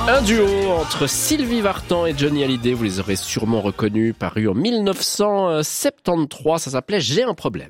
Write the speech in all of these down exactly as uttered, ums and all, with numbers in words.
Un duo entre Sylvie Vartan et Johnny Hallyday, vous les aurez sûrement reconnus, paru en dix-neuf cent soixante-treize, ça s'appelait « J'ai un problème ».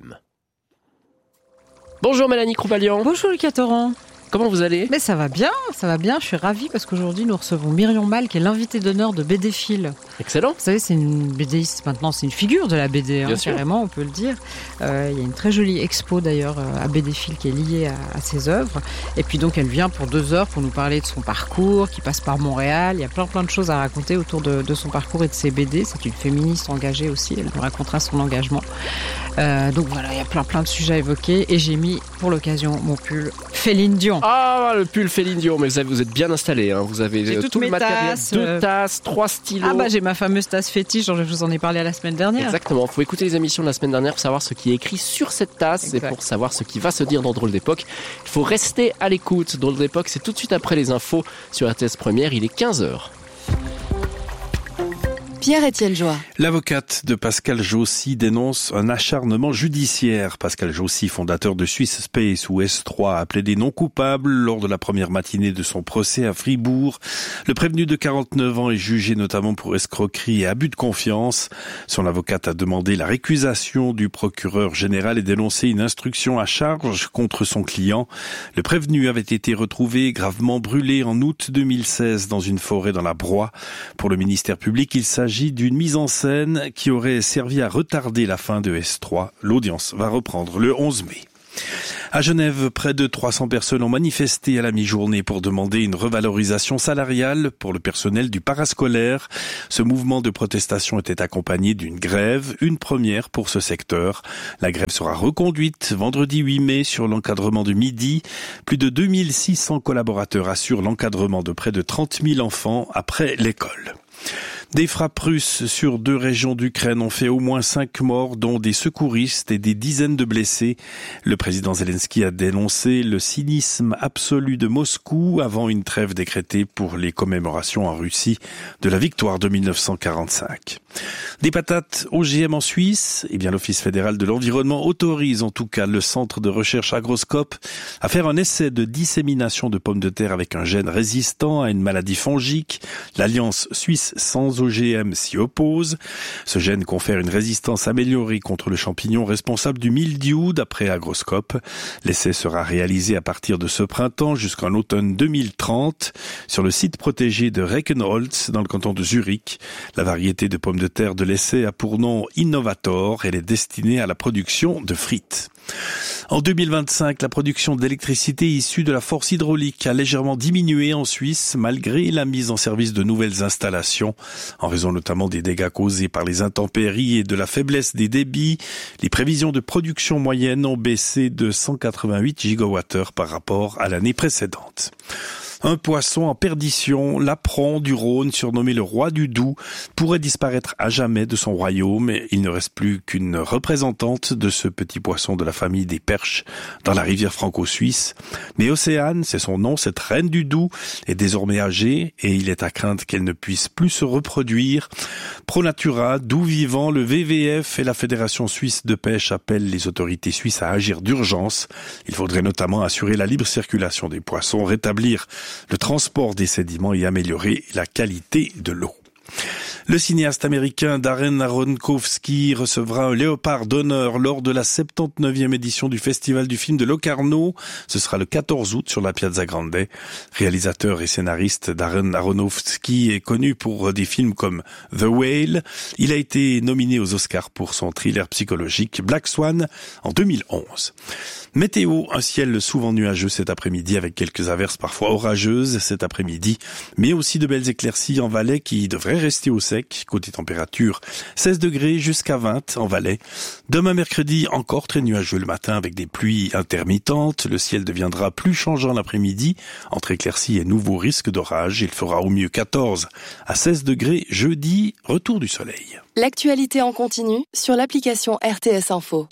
Bonjour Mélanie Croupalian. Bonjour Lucas Torrent. Comment vous allez ? Mais ça va bien, ça va bien. Je suis ravie parce qu'aujourd'hui nous recevons Myrion Mal, qui est l'invitée d'honneur de B D Fil. Excellent. Vous savez, c'est une BDiste maintenant, c'est une figure de la B D, hein, carrément, on peut le dire. Euh, il y a une très jolie expo d'ailleurs à B D Fil qui est liée à, à ses œuvres. Et puis donc elle vient pour deux heures pour nous parler de son parcours, qui passe par Montréal. Il y a plein plein de choses à raconter autour de, de son parcours et de ses B D. C'est une féministe engagée aussi. Elle nous racontera son engagement. Euh, donc voilà, il y a plein plein de sujets à évoquer. Et j'ai mis pour l'occasion mon pull Féline Dion. Ah, le pull Féline Dion, mais vous, avez, vous êtes bien installé, hein. Vous avez j'ai tout le matériel, tasses, deux euh... tasses, trois stylos. Ah bah j'ai ma fameuse tasse fétiche, dont je vous en ai parlé la semaine dernière. Exactement, il faut écouter les émissions de la semaine dernière pour savoir ce qui est écrit sur cette tasse exact. Et pour savoir ce qui va se dire dans Drôle d'époque. Il faut rester à l'écoute. Drôle d'époque, c'est tout de suite après les infos sur R T S Première, il est quinze heures. Pierre-Étienne Joie. L'avocate de Pascal Jossy dénonce un acharnement judiciaire. Pascal Jossy, fondateur de Swiss Space ou S trois, a plaidé non coupable lors de la première matinée de son procès à Fribourg. Le prévenu de quarante-neuf ans est jugé notamment pour escroquerie et abus de confiance. Son avocate a demandé la récusation du procureur général et dénoncé une instruction à charge contre son client. Le prévenu avait été retrouvé gravement brûlé en août deux mille seize dans une forêt dans la Broye. Pour le ministère public, il s'agit d'une mise en scène qui aurait servi à retarder la fin de S trois. L'audience va reprendre le onze mai. À Genève, près de trois cents personnes ont manifesté à la mi-journée pour demander une revalorisation salariale pour le personnel du parascolaire. Ce mouvement de protestation était accompagné d'une grève, une première pour ce secteur. La grève sera reconduite vendredi huit mai sur l'encadrement de midi. Plus de deux mille six cents collaborateurs assurent l'encadrement de près de trente mille enfants après l'école. Des frappes russes sur deux régions d'Ukraine ont fait au moins cinq morts, dont des secouristes et des dizaines de blessés. Le président Zelensky a dénoncé le cynisme absolu de Moscou avant une trêve décrétée pour les commémorations en Russie de la victoire de mille neuf cent quarante-cinq. Des patates O G M en Suisse, eh bien l'Office fédéral de l'environnement autorise en tout cas le centre de recherche Agroscope à faire un essai de dissémination de pommes de terre avec un gène résistant à une maladie fongique. L'Alliance suisse sans O G M s'y oppose. Ce gène confère une résistance améliorée contre le champignon responsable du mildiou d'après Agroscope. L'essai sera réalisé à partir de ce printemps jusqu'en automne deux mille trente sur le site protégé de Reichenholz dans le canton de Zurich. La variété de pommes de terre de l'essai a pour nom Innovator. Elle est destinée à la production de frites. En deux mille vingt-cinq, la production d'électricité issue de la force hydraulique a légèrement diminué en Suisse malgré la mise en service de nouvelles installations. En raison notamment des dégâts causés par les intempéries et de la faiblesse des débits, les prévisions de production moyenne ont baissé de cent quatre-vingt-huit gigawattheures par rapport à l'année précédente. Un poisson en perdition, l'apron du Rhône, surnommé le roi du Doubs, pourrait disparaître à jamais de son royaume. Il ne reste plus qu'une représentante de ce petit poisson de la famille des perches dans la rivière franco-suisse. Mais Océane, c'est son nom, cette reine du Doubs, est désormais âgée et il est à craindre qu'elle ne puisse plus se reproduire. ProNatura, Doubs Vivant, le V V F et la Fédération suisse de pêche appellent les autorités suisses à agir d'urgence. Il faudrait notamment assurer la libre circulation des poissons, rétablir le transport des sédiments et améliorer la qualité de l'eau. Le cinéaste américain Darren Aronofsky recevra un léopard d'honneur lors de la soixante-dix-neuvième édition du Festival du film de Locarno. Ce sera le quatorze août sur la Piazza Grande. Réalisateur et scénariste, Darren Aronofsky est connu pour des films comme The Whale. Il a été nominé aux Oscars pour son thriller psychologique Black Swan en deux mille onze. Météo, un ciel souvent nuageux cet après-midi avec quelques averses parfois orageuses cet après-midi, mais aussi de belles éclaircies en Valais qui devraient rester au sec. Côté température, seize degrés jusqu'à vingt en Valais. Demain mercredi, encore très nuageux le matin avec des pluies intermittentes. Le ciel deviendra plus changeant l'après-midi, entre éclaircies et nouveaux risques d'orage. Il fera au mieux quatorze à seize degrés jeudi, retour du soleil. L'actualité en continu sur l'application R T S Info.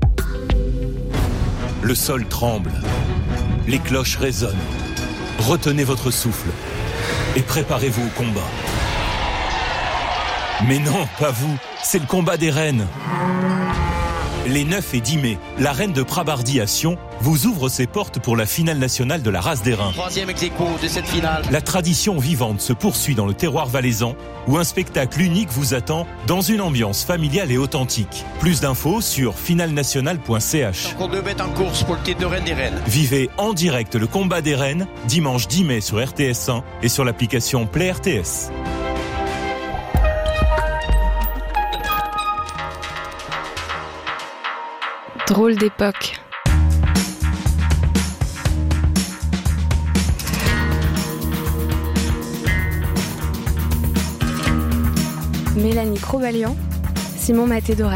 Le sol tremble, les cloches résonnent. Retenez votre souffle et préparez-vous au combat. Mais non, pas vous, c'est le combat des reines. Les neuf et dix mai, la reine de Prabardi à Sion vous ouvre ses portes pour la finale nationale de la race d'airain. Troisième ex-aequo de cette finale. La tradition vivante se poursuit dans le terroir valaisan, où un spectacle unique vous attend dans une ambiance familiale et authentique. Plus d'infos sur finale nationale point c h. Encore deux bêtes en course pour le titre de reine des reines. Vivez en direct le combat des reines, dimanche dix mai sur R T S un et sur l'application Play R T S. Drôle d'époque. Mélanie Crobalian, Simon Maté-Doré.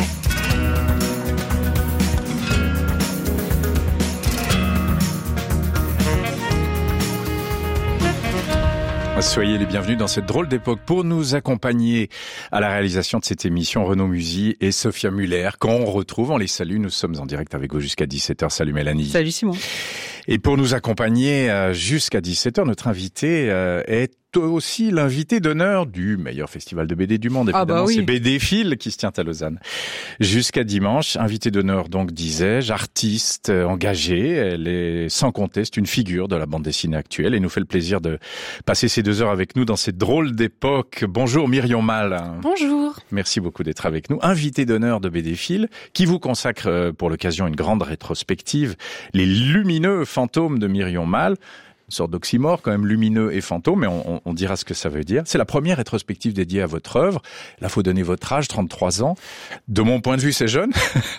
Soyez les bienvenus dans cette drôle d'époque. Pour nous accompagner à la réalisation de cette émission, Renaud Musy et Sophia Muller, qu'on retrouve, on les salue, nous sommes en direct avec vous jusqu'à dix-sept heures. Salut Mélanie. Salut Simon. Et pour nous accompagner jusqu'à dix-sept heures, notre invité est aussi l'invité d'honneur du meilleur festival de B D du monde. Évidemment, ah bah oui. C'est B D Phil qui se tient à Lausanne. Jusqu'à dimanche, invité d'honneur donc, disais-je, artiste engagée. Elle est sans conteste une figure de la bande dessinée actuelle et nous fait le plaisir de passer ces deux heures avec nous dans cette drôle d'époque. Bonjour Myrion Mal. Bonjour. Merci beaucoup d'être avec nous. Invité d'honneur de B D Phil qui vous consacre pour l'occasion une grande rétrospective, les lumineux fantômes de Myrion Mal. Une sorte d'oxymore, quand même, lumineux et fantôme, mais on, on dira ce que ça veut dire. C'est la première rétrospective dédiée à votre œuvre. Là, faut donner votre âge, trente-trois ans. De mon point de vue, c'est jeune.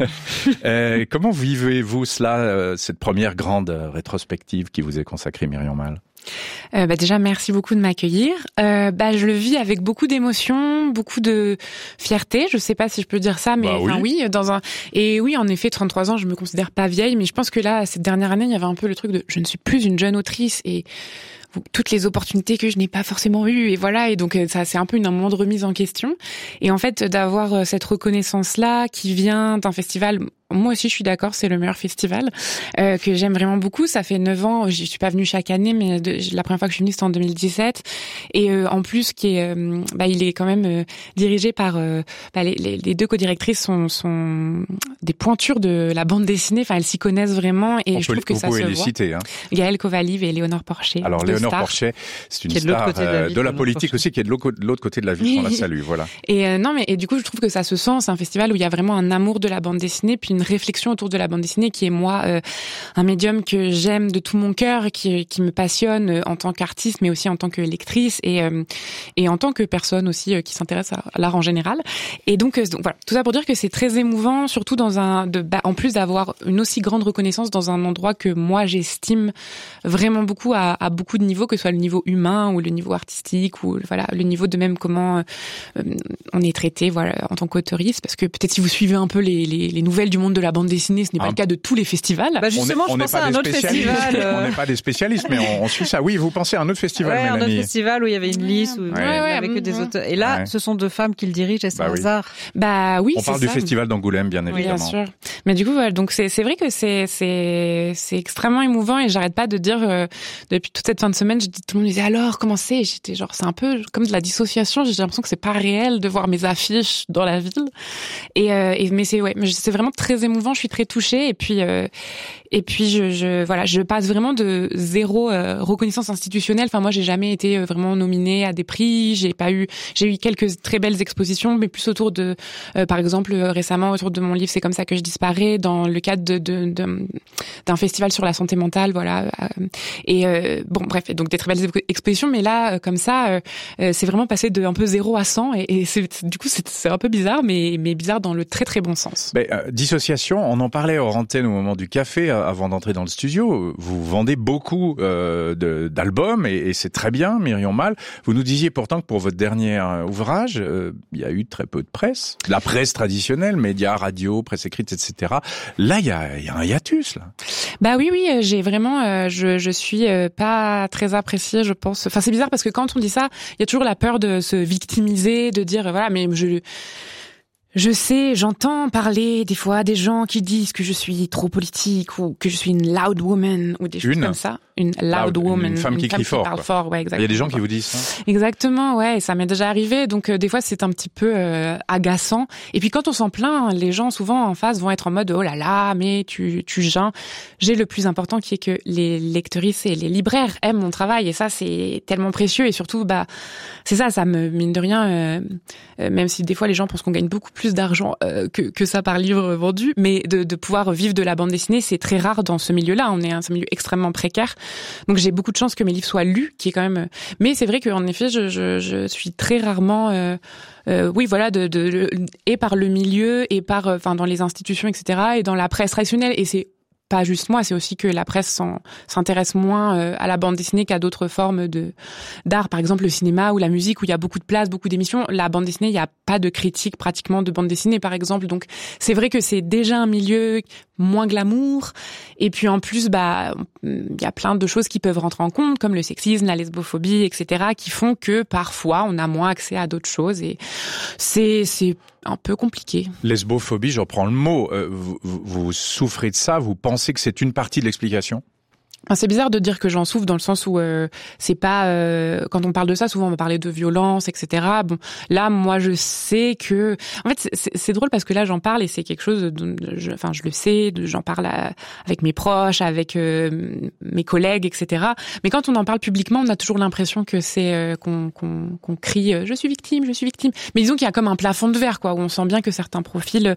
euh, comment vivez-vous cela, euh, cette première grande rétrospective qui vous est consacrée, Myrion Mal ? Euh, bah déjà merci beaucoup de m'accueillir. Euh, bah je le vis avec beaucoup d'émotion, beaucoup de fierté. Je sais pas si je peux dire ça, mais bah oui. Enfin, oui, dans un et oui en effet trente-trois ans, je me considère pas vieille, mais je pense que là cette dernière année il y avait un peu le truc de je ne suis plus une jeune autrice et toutes les opportunités que je n'ai pas forcément eues et voilà et donc ça c'est un peu une, un moment de remise en question et en fait d'avoir cette reconnaissance là qui vient d'un festival. Moi aussi, je suis d'accord, c'est le meilleur festival euh, que j'aime vraiment beaucoup. Ça fait neuf ans, je suis pas venue chaque année, mais de, la première fois que je suis venue, c'était en deux mille dix-sept. Et euh, en plus, qui est, euh, bah, il est quand même euh, dirigé par euh, bah, les, les, les deux co-directrices sont, sont des pointures de la bande dessinée. Enfin, elles s'y connaissent vraiment, et on je peut, trouve que ça se voit. Vous pouvez les citer. Hein. Gaëlle Kovaliv et Léonore Porcher. Alors Léonore Porcher, c'est une star de la, de la politique aussi, qui est de l'autre, de l'autre côté de la ville. On la salue, voilà. Et euh, non, mais et du coup, je trouve que ça se sent. C'est un festival où il y a vraiment un amour de la bande dessinée, puis une réflexion autour de de la bande dessinée qui est moi euh, un médium que j'aime de tout mon cœur, qui qui me passionne euh, en tant qu'artiste mais aussi en tant que lectrice et euh, et en tant que personne aussi euh, qui s'intéresse à, à l'art en général. Et donc, euh, donc voilà, tout ça pour dire que c'est très émouvant, surtout dans un de bah, en plus d'avoir une aussi grande reconnaissance dans un endroit que moi j'estime vraiment beaucoup à, à beaucoup de niveaux, que ce soit le niveau humain ou le niveau artistique ou voilà le niveau de même comment euh, on est traité voilà en tant qu'autoriste, parce que peut-être si vous suivez un peu les les, les nouvelles du monde de la bande dessinée, ce n'est pas ah. le cas de tous les festivals. Bah justement, on est, on je pense à un autre festival. Euh... On n'est pas des spécialistes, mais on, on suit ça. Oui, vous pensez à un autre festival, ouais, Mélanie. Un autre festival où il y avait une liste, où ouais. Ouais, ouais, avec que des auteurs. Et là, ouais. ce sont deux femmes qui le dirigent, et c'est bah un oui. hasard. Bah oui, on c'est parle ça. du festival d'Angoulême, bien évidemment. Oui, bien sûr. Mais du coup, voilà, donc c'est c'est vrai que c'est c'est c'est extrêmement émouvant et j'arrête pas de dire euh, depuis toute cette fin de semaine, je dis, tout le monde me disait alors comment c'est, j'étais genre c'est un peu comme de la dissociation. J'ai l'impression que c'est pas réel de voir mes affiches dans la ville. Et, euh, et mais c'est ouais, mais c'est vraiment très émouvant. Je suis très touchée et puis euh, et puis je, je voilà, je passe vraiment de zéro euh, reconnaissance institutionnelle. Enfin moi, j'ai jamais été vraiment nominée à des prix. J'ai pas eu, j'ai eu quelques très belles expositions, mais plus autour de, euh, par exemple euh, récemment autour de mon livre C'est comme ça que je disparais, dans le cadre de, de, de d'un festival sur la santé mentale, voilà. Et euh, bon bref, donc des très belles expositions, mais là euh, comme ça, euh, c'est vraiment passé de un peu zéro à cent et, et c'est, du coup c'est, c'est un peu bizarre, mais mais bizarre dans le très très bon sens. Mais, euh, dissociation, on en parlait hors antenne au moment du café, euh, avant d'entrer dans le studio. Vous vendez beaucoup euh, de, d'albums et, et c'est très bien, Myrion Mal. Vous nous disiez pourtant que pour votre dernier ouvrage, euh, il y a eu très peu de presse. La presse traditionnelle, médias, radio, presse écrite, et cetera. Là, il y a, y a un hiatus, là. Bah oui, oui, j'ai vraiment, euh, je, je suis euh, pas très appréciée, je pense. Enfin, c'est bizarre parce que quand on dit ça, il y a toujours la peur de se victimiser, de dire, voilà, mais je... Je sais, j'entends parler des fois des gens qui disent que je suis trop politique ou que je suis une loud woman ou des choses une. comme ça. Une loud, loud woman. Une femme une qui femme crie fort. Parle fort, ouais, exactement. Il y a des gens qui vous disent ça. Exactement, ouais, ça m'est déjà arrivé. Donc euh, des fois c'est un petit peu euh, agaçant. Et puis quand on s'en plaint, les gens souvent en face vont être en mode oh là là, mais tu tu geins. J'ai le plus important qui est que les lectrices et les libraires aiment mon travail et ça c'est tellement précieux et surtout bah c'est ça, ça me mine de rien. Euh, euh, même si des fois les gens pensent qu'on gagne beaucoup plus d'argent euh, que que ça par livre vendu, mais de de pouvoir vivre de la bande dessinée, c'est très rare dans ce milieu-là. On est un milieu extrêmement précaire. Donc j'ai beaucoup de chance que mes livres soient lus, qui est quand même. Mais c'est vrai qu'en effet, je, je, je suis très rarement, euh, euh, oui, voilà, de, de, de et par le milieu et par, enfin, dans les institutions, et cetera, et dans la presse traditionnelle. Et c'est pas juste moi, c'est aussi que la presse s'en, s'intéresse moins euh, à la bande dessinée qu'à d'autres formes de d'art, par exemple le cinéma ou la musique où il y a beaucoup de place, beaucoup d'émissions. La bande dessinée, il y a pas de critique pratiquement de bande dessinée, par exemple. Donc c'est vrai que c'est déjà un milieu moins glamour. Et puis en plus, bah, il y a plein de choses qui peuvent rentrer en compte, comme le sexisme, la lesbophobie, et cetera, qui font que parfois on a moins accès à d'autres choses. Et c'est c'est un peu compliqué. Lesbophobie, je reprends le mot. Euh, vous, vous, vous souffrez de ça? Vous pensez que c'est une partie de l'explication? C'est bizarre de dire que j'en souffre dans le sens où euh, c'est pas euh, quand on parle de ça, souvent on va parler de violence, et cetera. Bon, là, moi, je sais que, en fait, c'est, c'est drôle parce que là, j'en parle et c'est quelque chose, de, je, enfin, je le sais, de, j'en parle à, avec mes proches, avec euh, mes collègues, et cetera. Mais quand on en parle publiquement, on a toujours l'impression que c'est euh, qu'on, qu'on, qu'on crie euh, « je suis victime, je suis victime ». Mais disons qu'il y a comme un plafond de verre, quoi, où on sent bien que certains profils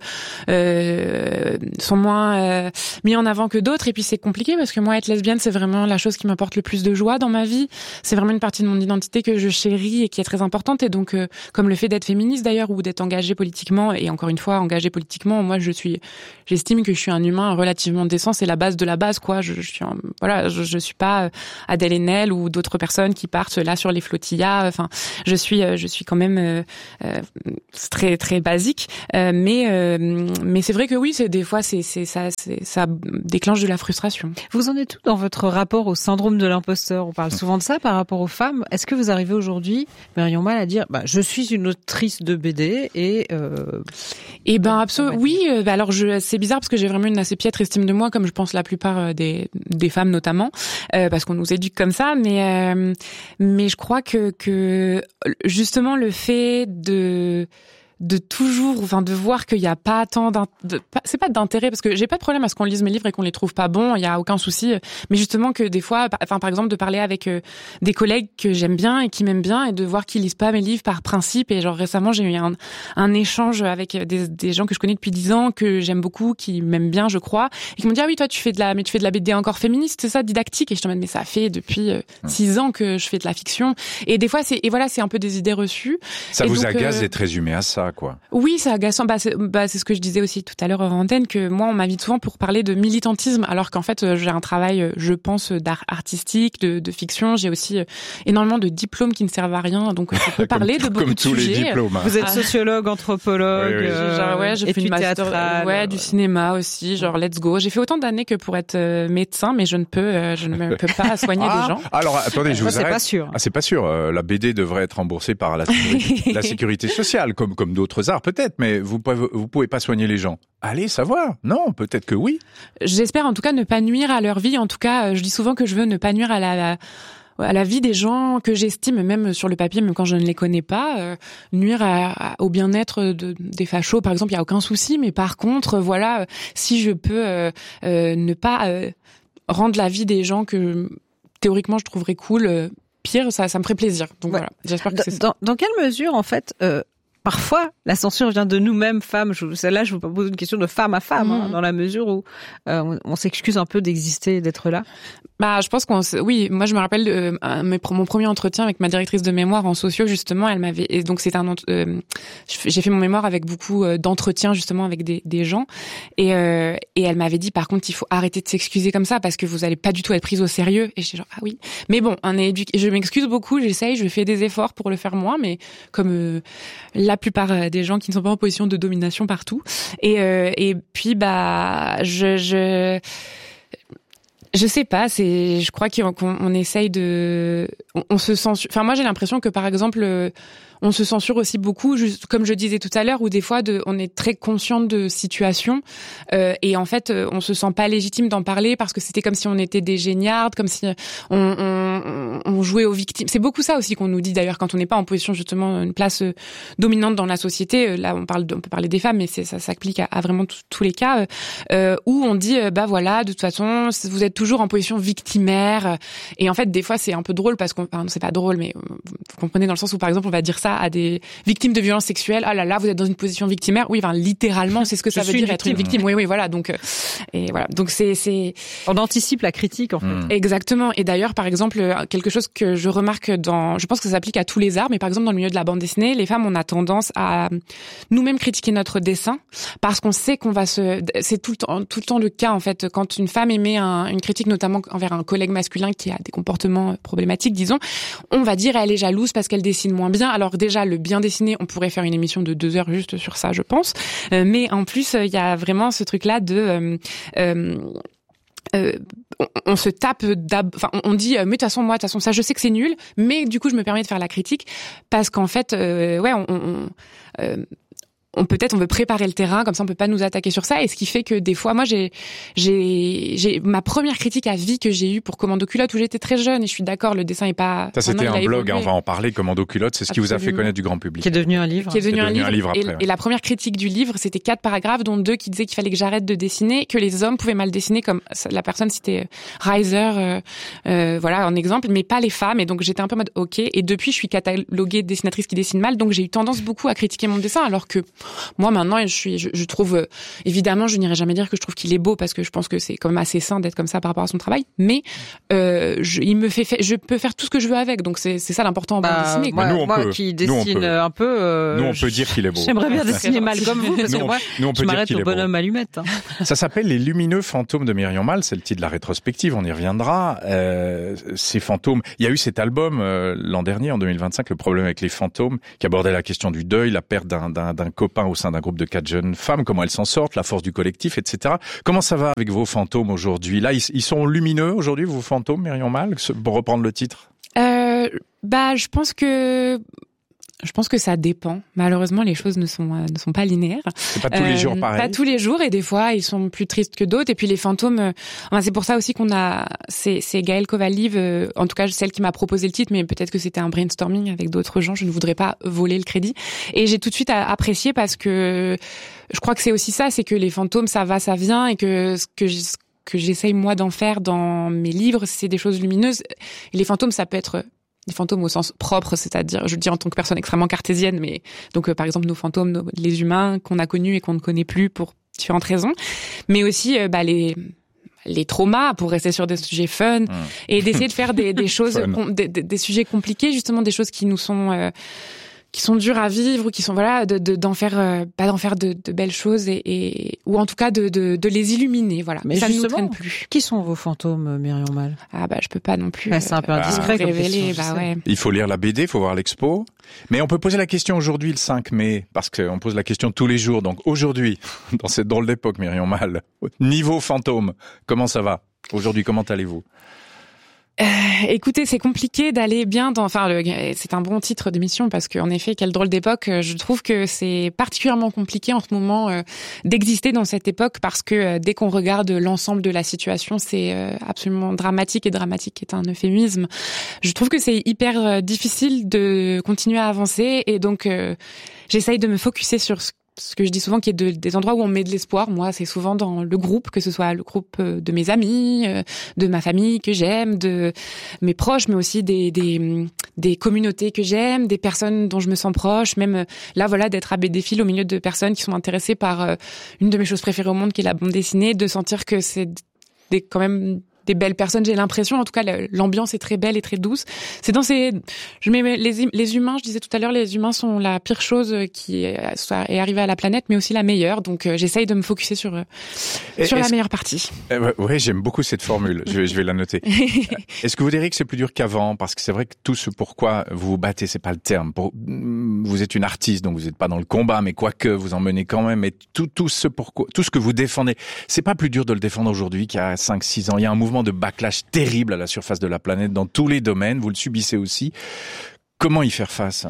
euh, sont moins euh, mis en avant que d'autres. Et puis c'est compliqué parce que moi, être lesbienne, c'est vraiment la chose qui m'apporte le plus de joie dans ma vie. C'est vraiment une partie de mon identité que je chéris et qui est très importante. Et donc, euh, comme le fait d'être féministe d'ailleurs ou d'être engagée politiquement, et encore une fois, engagée politiquement, moi, je suis, j'estime que je suis un humain relativement décent. C'est la base de la base, quoi. Je, je suis, un, voilà, je, je suis pas Adèle Haenel ou d'autres personnes qui partent là sur les flotillas. Enfin, je suis, je suis quand même euh, euh, très, très basique. Euh, mais, euh, mais c'est vrai que oui, c'est des fois, c'est, c'est ça, c'est, ça déclenche de la frustration. Vous en êtes où dans votre rapport au syndrome de l'imposteur? On parle souvent de ça par rapport aux femmes. Est-ce que vous arrivez aujourd'hui, Marion Mal, à dire bah, je suis une autrice de B D et euh... Eh ben absolument oui. Euh, alors je, c'est bizarre parce que j'ai vraiment une assez piètre estime de moi, comme je pense la plupart des des femmes notamment, euh, parce qu'on nous éduque comme ça. Mais euh, mais je crois que que justement le fait de de toujours, enfin, de voir qu'il y a pas tant d'in... de... c'est pas d'intérêt, parce que j'ai pas de problème à ce qu'on lise mes livres et qu'on les trouve pas bons, il y a aucun souci, mais justement que des fois, enfin, par exemple, de parler avec euh, des collègues que j'aime bien et qui m'aiment bien et de voir qu'ils lisent pas mes livres par principe. Et genre récemment, j'ai eu un, un échange avec des, des gens que je connais depuis dix ans, que j'aime beaucoup, qui m'aiment bien, je crois, et qui m'ont dit ah oui, toi tu fais de la, mais tu fais de la B D encore féministe, c'est ça, didactique? Et je te demande mais ça fait depuis euh, six ans que je fais de la fiction. Et des fois c'est, et voilà, c'est un peu des idées reçues. Ça et vous donc, agace euh... d'être résumé à ça? Quoi. Oui, c'est agaçant. Bah c'est, bah, c'est ce que je disais aussi tout à l'heure en antenne, que moi, on m'invite souvent pour parler de militantisme, alors qu'en fait, j'ai un travail, je pense, d'art artistique, de, de fiction. J'ai aussi énormément de diplômes qui ne servent à rien, donc je peux parler comme, de beaucoup comme de tous sujets. Les diplômes, hein. Vous êtes sociologue, anthropologue, oui, oui. Euh, genre, ouais, j'ai fait une master, théâtrale, ouais, du cinéma aussi, genre let's go. J'ai fait autant d'années que pour être euh, médecin, mais je ne peux, euh, je ne peux pas soigner ah, des gens. Alors attendez, je ça, vous c'est arrête. Pas sûr. Ah, c'est pas sûr. Euh, la B D devrait être remboursée par la sécurité, la sécurité sociale, comme comme d'autres arts peut-être, mais vous pouvez vous pouvez pas soigner les gens. Allez savoir. Non, peut-être que oui. J'espère en tout cas ne pas nuire à leur vie. En tout cas, je dis souvent que je veux ne pas nuire à la, la à la vie des gens que j'estime, même sur le papier, même quand je ne les connais pas, euh, nuire à, à, au bien-être de, des fachos, par exemple, il y a aucun souci. Mais par contre, voilà, si je peux euh, euh, ne pas euh, rendre la vie des gens que théoriquement je trouverais cool euh, pire, ça, ça me ferait plaisir. Donc ouais. Voilà, j'espère que dans, c'est ça. Dans, dans quelle mesure, en fait, euh, parfois, la censure vient de nous-mêmes, femmes. Je, celle-là, je vous pose une question de femme à femme, mmh. hein, dans la mesure où euh, on, on s'excuse un peu d'exister et d'être là. Bah, je pense qu'on, oui, moi je me rappelle de euh, mes, mon premier entretien avec ma directrice de mémoire en socio, justement, elle m'avait, et donc c'est un, euh, j'ai fait mon mémoire avec beaucoup d'entretiens justement avec des, des gens, et euh, et elle m'avait dit par contre il faut arrêter de s'excuser comme ça parce que vous allez pas du tout être prise au sérieux. Et j'étais genre ah oui, mais bon, un éduc, je m'excuse beaucoup, j'essaye, je fais des efforts pour le faire moins, mais comme euh, la plupart des gens qui ne sont pas en position de domination partout, et euh, et puis bah je je Je sais pas, c'est, je crois qu'on on essaye de, on, on se censure. Enfin, moi, j'ai l'impression que, par exemple, on se censure aussi beaucoup, juste comme je disais tout à l'heure, où des fois de, on est très conscient de situations euh, et en fait on se sent pas légitime d'en parler parce que c'était comme si on était des géniards, comme si on, on, on jouait aux victimes. C'est beaucoup ça aussi qu'on nous dit d'ailleurs quand on n'est pas en position justement une place euh, dominante dans la société. Là on parle, de, on peut parler des femmes, mais c'est, ça s'applique à, à vraiment t- tous les cas euh, où on dit euh, bah voilà, de toute façon vous êtes toujours en position victimaire. Et en fait des fois c'est un peu drôle parce qu'on, enfin, c'est pas drôle, mais vous comprenez dans le sens où par exemple on va dire ça à des victimes de violences sexuelles. Ah là là, vous êtes dans une position victimaire. Oui, enfin littéralement c'est ce que ça veut dire une être une victime. Oui oui voilà donc euh, et voilà donc c'est c'est on anticipe la critique en fait. Mmh. Exactement. Et d'ailleurs par exemple quelque chose que je remarque dans, je pense que ça s'applique à tous les arts, mais par exemple dans le milieu de la bande dessinée, les femmes on a tendance à nous-mêmes critiquer notre dessin parce qu'on sait qu'on va se, c'est tout le temps tout le temps le cas en fait quand une femme émet un, une critique notamment envers un collègue masculin qui a des comportements problématiques disons, on va dire elle est jalouse parce qu'elle dessine moins bien. Alors déjà le bien dessiner, on pourrait faire une émission de deux heures juste sur ça je pense, euh, mais en plus il y a vraiment ce truc là de euh, euh, Euh, on, on se tape enfin on, on dit mais de toute façon moi de toute façon ça je sais que c'est nul, mais du coup je me permets de faire la critique parce qu'en fait euh, ouais on, on euh, on peut-être on veut préparer le terrain comme ça on peut pas nous attaquer sur ça, et ce qui fait que des fois moi j'ai j'ai j'ai ma première critique à vie que j'ai eue pour Commando Culotte où j'étais très jeune, et je suis d'accord le dessin est pas ça c'était un blog évolué. Hein, on va en parler. Commando Culotte c'est ce Absolument. qui vous a fait connaître du grand public, qui est devenu un livre qui est devenu, est devenu un, un livre, livre, après, et, ouais. et la première critique du livre c'était quatre paragraphes dont deux qui disaient qu'il fallait que j'arrête de dessiner, que les hommes pouvaient mal dessiner, comme la personne citait Reiser euh, euh, voilà un exemple, mais pas les femmes, et donc j'étais un peu en mode ok, et depuis je suis cataloguée dessinatrice qui dessine mal, donc j'ai eu tendance beaucoup à critiquer mon dessin, alors que moi maintenant je suis je, je trouve euh, évidemment je n'irai jamais dire que je trouve qu'il est beau parce que je pense que c'est quand même assez sain d'être comme ça par rapport à son travail, mais euh, je, il me fait, fait je peux faire tout ce que je veux avec, donc c'est c'est ça l'important en bande bah, dessinée. Moi, nous, on moi peut. qui Nous, on dessine peut. un peu euh, nous on peut dire qu'il est beau. J'aimerais bien dessiner mal comme vous parce nous, que on, moi nous, on peut je dire m'arrête qu'il au est beau. bonhomme allumette hein. Ça s'appelle Les lumineux fantômes de Myriam Mal, c'est le titre de la rétrospective, on y reviendra. Euh, ces fantômes, il y a eu cet album euh, l'an dernier, en deux mille vingt-cinq, Le problème avec les fantômes, qui abordait la question du deuil, la perte d'un, d'un, d'un copain au sein d'un groupe de quatre jeunes femmes, comment elles s'en sortent, la force du collectif, et cetera. Comment ça va avec vos fantômes aujourd'hui? Là, ils, ils sont lumineux aujourd'hui, vos fantômes, Myriam Mal, pour reprendre le titre? Euh, bah, je pense que Je pense que ça dépend. Malheureusement, les choses ne sont euh, ne sont pas linéaires. C'est pas tous les euh, jours pareil. Pas tous les jours, et des fois ils sont plus tristes que d'autres. Et puis les fantômes, euh, enfin, c'est pour ça aussi qu'on a. C'est, c'est Gaëlle Kovaliv, euh, en tout cas celle qui m'a proposé le titre, mais peut-être que c'était un brainstorming avec d'autres gens. Je ne voudrais pas voler le crédit. Et j'ai tout de suite apprécié parce que je crois que c'est aussi ça, c'est que les fantômes, ça va, ça vient, et que ce que je, que j'essaye moi d'en faire dans mes livres, c'est des choses lumineuses. Et les fantômes, ça peut être des fantômes au sens propre, c'est-à-dire, je le dis en tant que personne extrêmement cartésienne, mais donc euh, par exemple nos fantômes, nos, les humains qu'on a connus et qu'on ne connaît plus pour différentes raisons, mais aussi euh, bah, les les traumas, pour rester sur des sujets fun, mmh. et d'essayer de faire des, des choses, com- des, des, des sujets compliqués, justement des choses qui nous sont euh, qui sont durs à vivre, ou qui sont voilà de, de d'en faire euh, pas d'en faire de, de belles choses, et, et ou en tout cas de de, de les illuminer, voilà. Mais ça ne nous traîne plus. plus. Qui sont vos fantômes, Myriam Mal? Ah bah je peux pas non plus. Ouais, c'est un peu indiscret ah, comme révéler, question, bah ouais. Il faut lire la B D, il faut voir l'expo. Mais on peut poser la question aujourd'hui, le cinq mai, parce qu'on pose la question tous les jours. Donc aujourd'hui, dans cette drôle d'époque, Myriam Mal, niveau fantôme, comment ça va? Aujourd'hui, comment allez-vous? Euh, écoutez, c'est compliqué d'aller bien dans. Enfin, le, c'est un bon titre d'émission parce qu'en effet, quelle drôle d'époque. Je trouve que c'est particulièrement compliqué en ce moment euh, d'exister dans cette époque, parce que euh, dès qu'on regarde l'ensemble de la situation, c'est euh, absolument dramatique, et dramatique est un euphémisme. Je trouve que c'est hyper euh, difficile de continuer à avancer, et donc euh, j'essaye de me focuser sur ce ce que je dis souvent, qui est de, des endroits où on met de l'espoir. Moi, c'est souvent dans le groupe, que ce soit le groupe de mes amis, de ma famille que j'aime, de mes proches, mais aussi des, des, des communautés que j'aime, des personnes dont je me sens proche. Même là, voilà, d'être à B D Phil au milieu de personnes qui sont intéressées par une de mes choses préférées au monde, qui est la bande dessinée, de sentir que c'est des, quand même des belles personnes. J'ai l'impression, en tout cas, l'ambiance est très belle et très douce. C'est dans ces, je mets les, les humains, je disais tout à l'heure, les humains sont la pire chose qui est arrivée à la planète, mais aussi la meilleure. Donc, euh, j'essaye de me focuser sur, euh, sur la meilleure partie. Euh, ouais, j'aime beaucoup cette formule. Je vais, je vais la noter. Est-ce que vous diriez que c'est plus dur qu'avant? Parce que c'est vrai que tout ce pourquoi vous vous battez, c'est pas le terme. Pour, vous êtes une artiste, donc vous n'êtes pas dans le combat, mais quoique, vous en menez quand même. Et tout, tout ce pourquoi, tout ce que vous défendez, c'est pas plus dur de le défendre aujourd'hui qu'il y a cinq, six ans. Il y a un mouvement de backlash terrible à la surface de la planète dans tous les domaines. Vous le subissez aussi. Comment y faire face?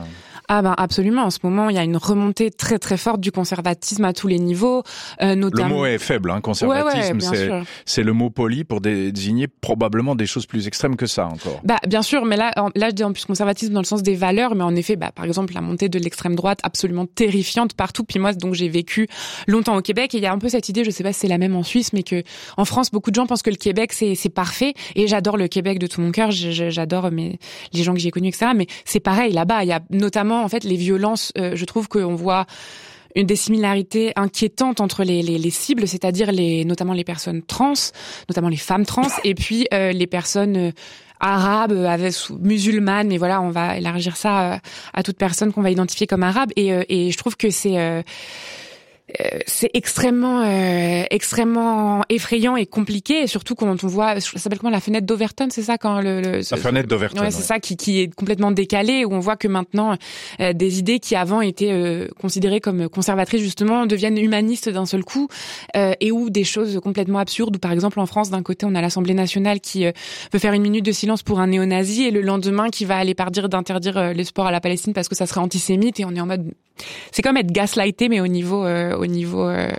Ah ben absolument. En ce moment, il y a une remontée très très forte du conservatisme à tous les niveaux, euh, notamment. Le mot est faible, hein. Conservatisme, ouais, ouais, c'est sûr. c'est le mot poli pour désigner probablement des choses plus extrêmes que ça encore. Bah bien sûr, mais là, là je dis en plus conservatisme dans le sens des valeurs, mais en effet, bah par exemple la montée de l'extrême droite absolument terrifiante partout. Puis moi, donc j'ai vécu longtemps au Québec et il y a un peu cette idée, je sais pas si c'est la même en Suisse, mais que en France, beaucoup de gens pensent que le Québec c'est c'est parfait. Et j'adore le Québec de tout mon cœur, j'adore mes les gens que j'ai connus, et cetera. Mais c'est pareil là-bas, il y a notamment en fait les violences, euh, je trouve qu'on voit une des similarités inquiétantes entre les, les, les cibles, c'est-à-dire les, notamment les personnes trans, notamment les femmes trans, et puis euh, les personnes euh, arabes, avec, musulmanes, mais voilà, on va élargir ça euh, à toute personne qu'on va identifier comme arabe, et, euh, et je trouve que c'est... Euh, Euh, c'est extrêmement euh, extrêmement effrayant et compliqué, et surtout quand on voit, ça s'appelle comment, la fenêtre d'Overton, c'est ça, quand le, le la fenêtre d'Overton, ouais, c'est ouais. ça qui qui est complètement décalé, où on voit que maintenant euh, des idées qui avant étaient euh, considérées comme conservatrices justement deviennent humanistes d'un seul coup, euh, et où des choses complètement absurdes, où par exemple en France d'un côté on a l'Assemblée nationale qui euh, veut faire une minute de silence pour un néo-nazi, et le lendemain qui va aller par dire d'interdire euh, les sports à la Palestine parce que ça serait antisémite, et on est en mode, c'est comme être gaslighté mais au niveau euh, au niveau euh,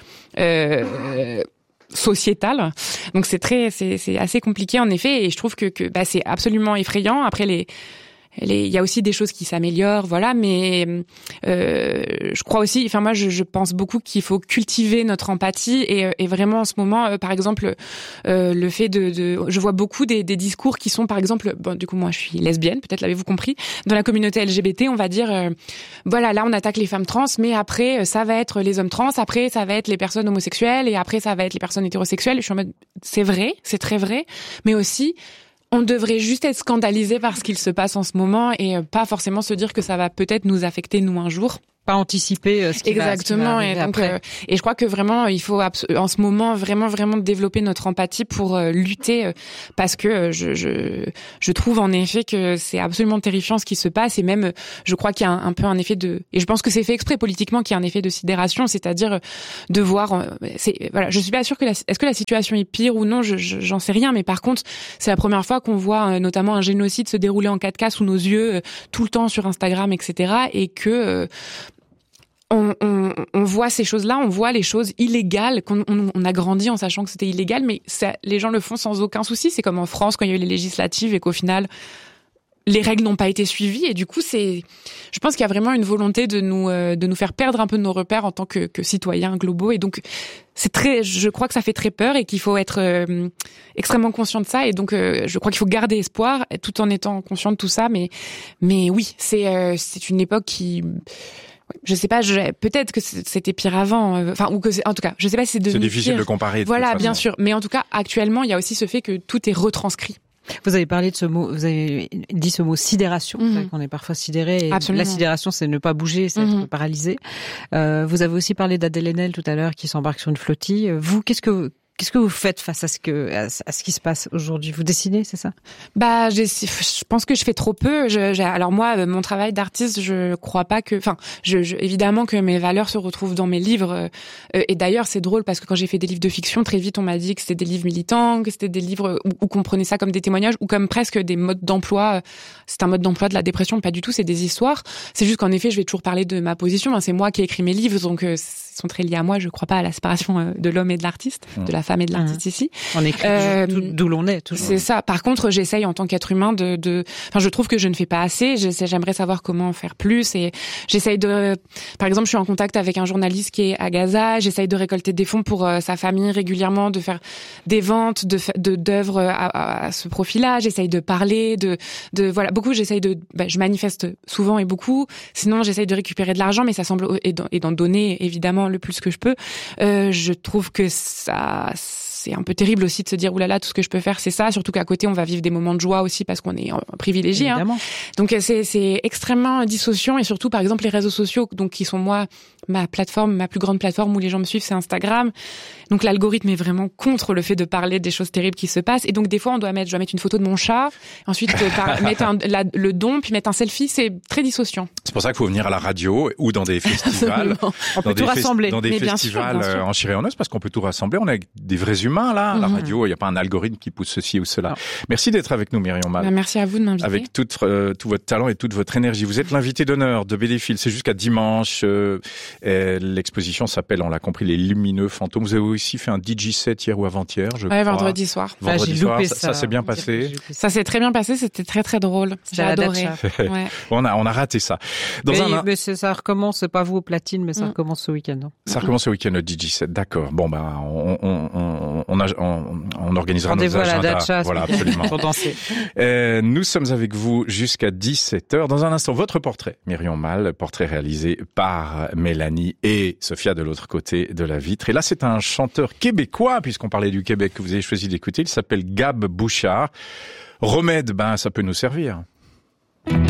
euh, sociétal. Donc c'est très c'est c'est assez compliqué en effet, et je trouve que que bah c'est absolument effrayant. Après les il y a aussi des choses qui s'améliorent, voilà, mais euh, je crois aussi, enfin moi je, je pense beaucoup qu'il faut cultiver notre empathie, et, et vraiment en ce moment, euh, par exemple, euh, le fait de, de, je vois beaucoup des, des discours qui sont, par exemple, bon du coup moi je suis lesbienne, peut-être l'avez-vous compris, dans la communauté L G B T, on va dire, euh, voilà, là on attaque les femmes trans, mais après ça va être les hommes trans, après ça va être les personnes homosexuelles, et après ça va être les personnes hétérosexuelles. Je suis en mode, c'est vrai, c'est très vrai, mais aussi on devrait juste être scandalisé par ce qu'il se passe en ce moment, et pas forcément se dire que ça va peut-être nous affecter nous un jour. Pas anticiper euh, ce qui exactement va, ce qui va et donc après. Euh, et je crois que vraiment il faut abso- en ce moment vraiment vraiment développer notre empathie pour euh, lutter, euh, parce que euh, je je je trouve en effet que c'est absolument terrifiant ce qui se passe, et même euh, je crois qu'il y a un, un peu un effet de, et je pense que c'est fait exprès politiquement, qu'il y a un effet de sidération, c'est-à-dire euh, de voir euh, c'est voilà, je suis pas sûre que la, est-ce que la situation est pire ou non, je, je j'en sais rien, mais par contre c'est la première fois qu'on voit euh, notamment un génocide se dérouler en quatre K sous nos yeux euh, tout le temps sur Instagram, et cetera, et que euh, On, on, on voit ces choses-là, on voit les choses illégales, qu'on on, on a grandi en sachant que c'était illégal, mais ça, les gens le font sans aucun souci. C'est comme en France quand il y a eu les législatives et qu'au final les règles n'ont pas été suivies, et du coup c'est, je pense qu'il y a vraiment une volonté de nous euh, de nous faire perdre un peu de nos repères en tant que, que citoyens globaux, et donc c'est très, je crois que ça fait très peur et qu'il faut être euh, extrêmement conscient de ça, et donc euh, je crois qu'il faut garder espoir tout en étant conscient de tout ça, mais mais oui, c'est euh, c'est une époque qui, je sais pas, je, peut-être que c'était pire avant, enfin, ou que c'est, en tout cas, je sais pas si c'est devenu pire. C'est difficile pire. de comparer. De voilà, bien sûr. Mais en tout cas, actuellement, il y a aussi ce fait que tout est retranscrit. Vous avez parlé de ce mot, vous avez dit ce mot sidération, mm-hmm. qu'on est parfois sidéré. Et absolument. La sidération, c'est ne pas bouger, c'est mm-hmm. être paralysé. Euh, vous avez aussi parlé d'Adèle Haenel tout à l'heure, qui s'embarque sur une flottille. Vous, qu'est-ce que Qu'est-ce que vous faites face à ce que à ce qui se passe aujourd'hui? Vous dessinez, c'est ça? Bah, je, je pense que je fais trop peu. Je, j'ai, alors moi, mon travail d'artiste, je crois pas que, enfin, je, je, évidemment que mes valeurs se retrouvent dans mes livres. Euh, et d'ailleurs, c'est drôle parce que quand j'ai fait des livres de fiction, très vite on m'a dit que c'était des livres militants, que c'était des livres où, où qu'on prenait ça comme des témoignages ou comme presque des modes d'emploi. C'est un mode d'emploi de la dépression, pas du tout. C'est des histoires. C'est juste qu'en effet, je vais toujours parler de ma position. C'est moi qui ai écrit mes livres, donc euh, ils sont très liés à moi. Je crois pas à la séparation de l'homme et de l'artiste, mmh. de la femme et de l'artiste mmh. ici. On écrit euh, d'où l'on est. Toujours. C'est ça. Par contre, j'essaye en tant qu'être humain de, de, enfin, je trouve que je ne fais pas assez. J'essaie, j'aimerais savoir comment faire plus, et j'essaye de, par exemple, je suis en contact avec un journaliste qui est à Gaza. J'essaye de récolter des fonds pour euh, sa famille régulièrement, de faire des ventes de, de d'œuvres à, à, à ce profil-là. J'essaye de parler, de, de, voilà, beaucoup. J'essaye de, bah, je manifeste souvent et beaucoup. Sinon, j'essaye de récupérer de l'argent, mais ça semble et d'en, et d'en donner évidemment le plus que je peux. Euh, je trouve que ça. C'est un peu terrible aussi de se dire oulala, tout ce que je peux faire c'est ça, surtout qu'à côté on va vivre des moments de joie aussi parce qu'on est privilégié, hein. Donc c'est c'est extrêmement dissociant, et surtout par exemple les réseaux sociaux, donc qui sont moi ma plateforme, ma plus grande plateforme où les gens me suivent, c'est Instagram. Donc l'algorithme est vraiment contre le fait de parler des choses terribles qui se passent, et donc des fois on doit mettre je dois mettre une photo de mon chat, ensuite par, mettre un, la, le don, puis mettre un selfie, c'est très dissociant. C'est pour ça qu'il faut venir à la radio ou dans des festivals, on peut tout fes- rassembler. dans des Mais festivals bien sûr, bien sûr. en chair et en os, parce qu'on peut tout rassembler, on est des vrais humains. humain, là. Mm-hmm. La radio, il n'y a pas un algorithme qui pousse ceci ou cela. Non. Merci d'être avec nous, Myriam Mal. Bah, merci à vous de m'inviter. Avec tout, euh, tout votre talent et toute votre énergie. Vous êtes l'invité d'honneur de B D Fil. C'est jusqu'à dimanche. Euh, l'exposition s'appelle, on l'a compris, Les Lumineux Fantômes. Vous avez aussi fait un D J set hier ou avant-hier, je ouais, crois. vendredi soir. Vendredi ah, soir, loupé ça, ça, ça s'est bien passé. Ça s'est très bien passé, c'était très très drôle. J'ai adoré. Ouais. on a on a raté ça. Dans mais, un... mais ça recommence, c'est pas vous au platine, mais ça mm. recommence ce week-end. Hein. Ça recommence ce week-end le D J set, d'accord. Bon bah on on on on, a, on, on organisera nos agendas. À la dacha, voilà, absolument. Pour danser. Euh, nous sommes avec vous jusqu'à dix-sept heures. Dans un instant, votre portrait, Myriam Mal, portrait réalisé par Mélanie et Sophia de l'autre côté de la vitre. Et là, c'est un chanteur québécois, puisqu'on parlait du Québec, que vous avez choisi d'écouter. Il s'appelle Gab Bouchard. Remède, ben ça peut nous servir.